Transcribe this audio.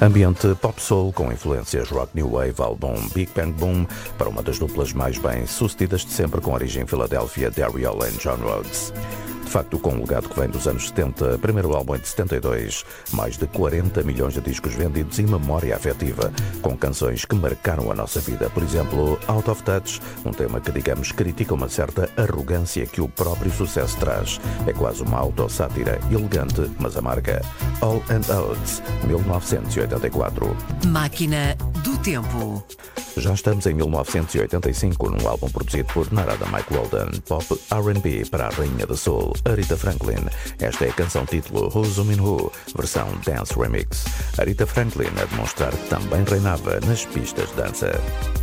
Ambiente pop soul com influências rock new wave, álbum Big Bang Boom, para uma das duplas mais bem sucedidas de sempre, com origem em Filadélfia, Daryl e John Rhodes. De facto, com um legado que vem dos anos 70, primeiro álbum de 72, mais de 40 milhões de discos vendidos e memória afetiva, com canções que marcaram a nossa vida. Por exemplo, Out of Touch, um tema que, digamos, critica uma certa arrogância que o próprio sucesso traz. É quase uma autossátira elegante, mas amarga. All and Oates, 1984. Máquina do Tempo. Já estamos em 1985, num álbum produzido por Narada Mike Walden, pop R&B para a rainha do soul, Aretha Franklin. Esta é a canção título Who's Zoomin' Who, versão Dance Remix. Aretha Franklin a demonstrar que também reinava nas pistas de dança.